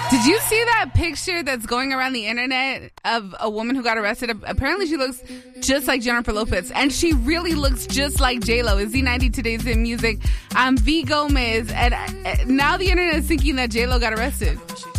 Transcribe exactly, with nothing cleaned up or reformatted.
Did you see that picture that's going around the internet of a woman who got arrested? Apparently she looks just like Jennifer Lopez, and she really looks just like J-Lo. It's Z ninety Today's in Music. I'm V Gomez, and now the internet is thinking that J-Lo got arrested.